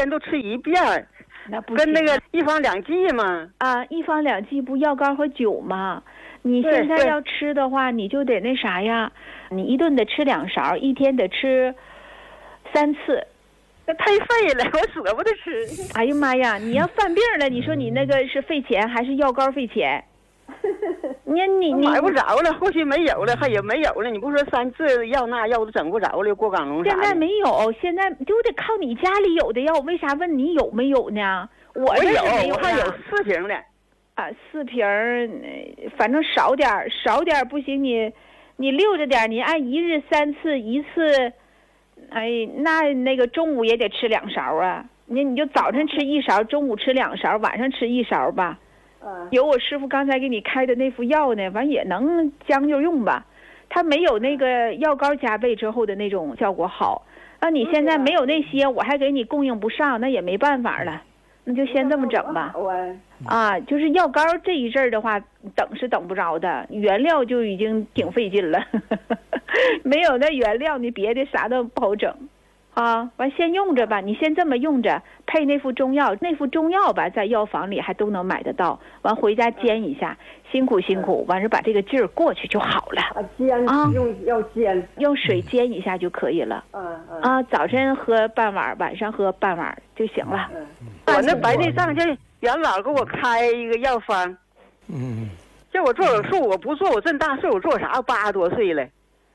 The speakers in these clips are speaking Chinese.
天都吃一遍儿， 那不行跟那个一方两剂嘛。 啊，一方两剂不药膏和酒吗？你现在要吃的话，你就得那啥呀，你一顿得吃2勺，一天得吃3次。 那太费了，我舍不得吃。 哎呀妈呀，你要犯病了，你说你那个是费钱还是药膏费钱？你买不着了，后续没有了，还也没有了。你不说3次药那药都整不着了，过港龙啥的。 现在没有，现在就得靠你家里有的药。为啥问你有没有呢？我这是没有， 我还有4瓶的。 啊，4瓶，反正少点不行，你溜着点，你按1日3次，一次，哎，那个中午也得吃2勺啊。你就早晨吃1勺，中午吃2勺，晚上吃1勺吧。有我师傅刚才给你开的那副药呢，反正也能将就用吧。它没有那个药膏加倍之后的那种效果好。那你现在没有那些，我还给你供应不上，那也没办法了。那就先这么整吧。啊，就是药膏这一阵儿的话，等是等不着的，原料就已经挺费劲了。没有那原料，你别的啥都不好整。啊，完先用着吧，你先这么用着，配那副中药，那副中药吧，在药房里还都能买得到。完回家煎一下，辛苦，完事把这个劲儿过去就好了。 煎啊，要煎， 用水煎一下就可以了。啊，早晨喝半碗，晚上喝半碗就行了。 我那白内障叫元老给我开一个药方，叫我做手术，我不做，我这么大岁数做啥？80多岁了。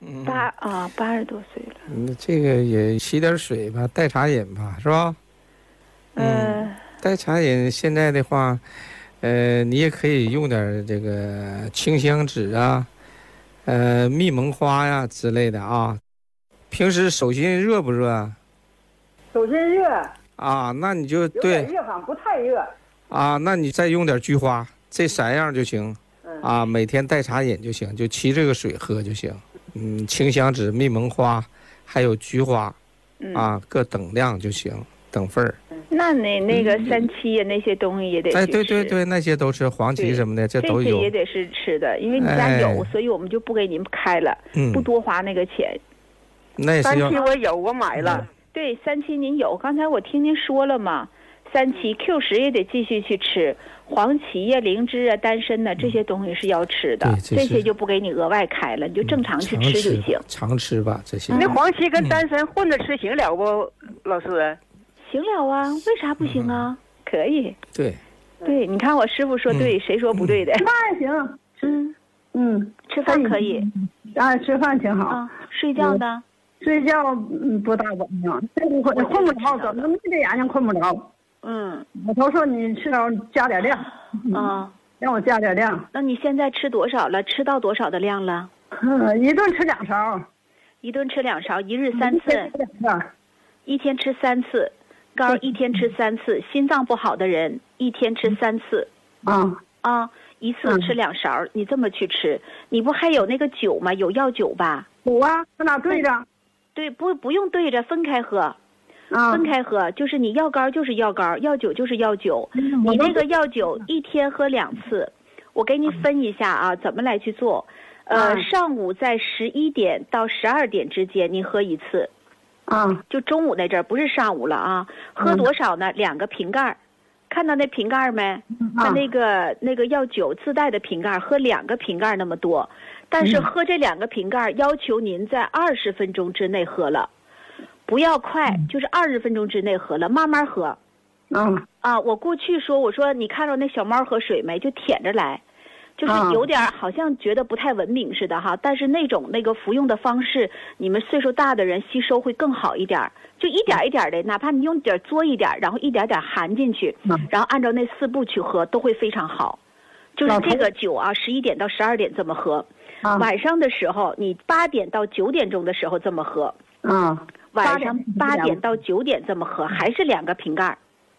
80多岁了。 这个也洗点水吧，代茶饮吧，是吧？代茶饮现在的话，你也可以用点这个清香脂啊，蜜蒙花呀之类的啊。平时手心热不热？ 手心热。 啊，那你就对。 热好像不太热。 啊，那你再用点菊花，这3样就行。啊，每天代茶饮就行，就沏这个水喝就行。清香脂、蜜蒙花，还有菊花，各等量就行，等份儿。 那那个3七呀，那些东西也得吃。对，那些都吃，黄芪什么的，这都有。 这些也得是吃的，因为你家有，所以我们就不给你们开了，不多花那个钱。 那也是要。 3七我有，我买了。 对，3七您有，刚才我听您说了嘛，3七 Q10也得继续去吃。黄芪呀、灵芝啊、丹参呢，这些东西是要吃的，这些就不给你额外开了，你就正常去吃就行。 常吃吧，这些。 那黄芪跟丹参混着吃行了不，老师？ 行了啊，为啥不行啊？可以。 对， 你看我师傅说对，谁说不对的？ 吃饭行， 吃饭可以。 吃饭挺好。 睡觉呢？ 睡觉不大稳定，困不着，怎么眯着眼睛困不着。我都说你吃点加点量。让我加点量。 那你现在吃多少了？吃到多少的量了？ 一顿吃2勺。 一顿吃2勺，1日3次。一天吃3次，膏一天吃3次。心脏不好的人一天吃3次。一次吃2勺，你这么去吃。你不还有那个酒吗？有药酒吧？ 有啊，咱俩对着。 对，不用对着，分开喝。分开喝，就是你药膏就是药膏，药酒就是药酒。你那个药酒一天喝2次，我给你分一下啊，怎么来去做？上午在11点到12点之间你喝1次。就中午那阵儿，不是上午了啊。喝多少呢？2个瓶盖，看到那瓶盖没？它那个药酒自带的瓶盖，喝2个瓶盖那么多。但是喝这2个瓶盖，要求您在20分钟之内喝了。不要快，就是20分钟之内喝了，慢慢喝。我过去说，我说你看到那小猫喝水没？就舔着来，就是有点好像觉得不太文明似的哈。但是那个服用的方式，你们岁数大的人吸收会更好一点，就一点一点的，哪怕你用点嘬一点，然后一点点含进去，然后按照那4步去喝，都会非常好。就是这个酒啊，11点到12点这么喝，晚上的时候你8点到9点钟的时候这么喝。晚上8点到9点这么喝，还是2个瓶盖。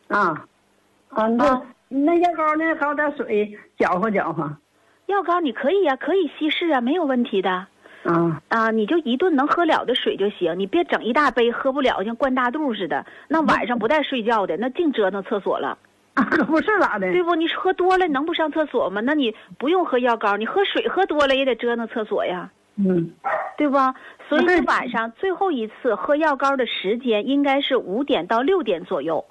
那药膏呢？搞点水搅和搅和。 药膏你可以呀，可以稀释啊，没有问题的。你就一顿能喝了的水就行，你别整一大杯喝不了，像灌大肚似的。那晚上不带睡觉的，那净折腾厕所了。 可不是咋的？ 对不？你喝多了能不上厕所吗？那你不用喝药膏，你喝水喝多了也得折腾厕所呀。对吧？所以晚上最后一次喝药膏的时间应该是5点到6点左右。